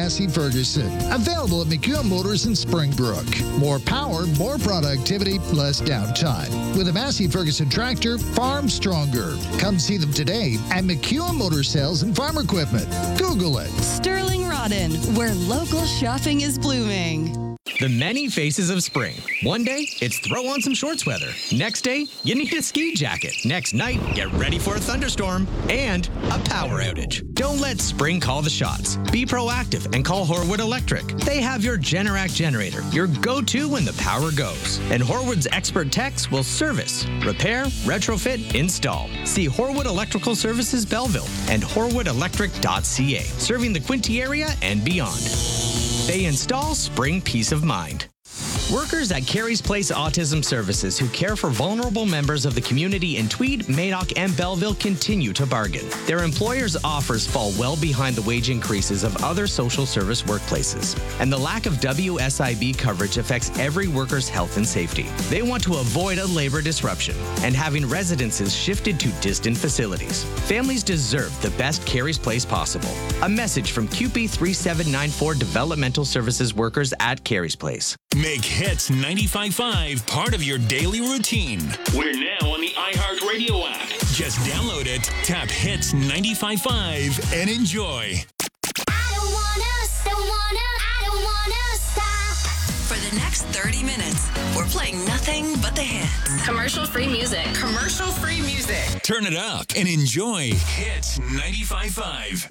Massey Ferguson. Available at McEwen Motors in Springbrook. More power, more productivity, less downtime. With a Massey Ferguson tractor, farm stronger. Come see them today at McEwen Motor Sales and Farm Equipment. Google it. Sterling Rodden, where local shopping is blooming. The many faces of spring. One day, it's throw on some shorts weather. Next day, you need a ski jacket. Next night, get ready for a thunderstorm and a power outage. Don't let spring call the shots. Be proactive and call Horwood Electric. They have your Generac generator, your go-to when the power goes. And Horwood's expert techs will service, repair, retrofit, install. See Horwood Electrical Services Belleville and horwoodelectric.ca, serving the Quinte area and beyond. They install spring peace of mind. Workers at Carey's Place Autism Services who care for vulnerable members of the community in Tweed, Madoc, and Belleville continue to bargain. Their employers' offers fall well behind the wage increases of other social service workplaces, and the lack of WSIB coverage affects every worker's health and safety. They want to avoid a labor disruption and having residences shifted to distant facilities. Families deserve the best Carey's Place possible. A message from QP 3794 Developmental Services Workers at Carey's Place. Make Hits 95.5 part of your daily routine. We're now on the iHeartRadio app. Just download it, tap Hits 95.5, and enjoy. I don't wanna stop. For the next 30 minutes, we're playing nothing but the hits. Commercial-free music. Turn it up and enjoy Hits 95.5.